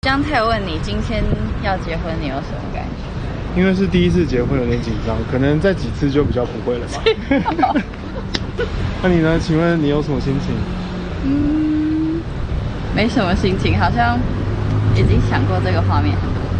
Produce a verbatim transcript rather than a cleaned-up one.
江太问你今天要结婚，你有什么感觉？ 因为是第一次结婚，有点紧张，可能再几次就比较不会了吧。那你呢？请问你有什么心情？ 嗯，没什么心情，好像已经想过这个画面很多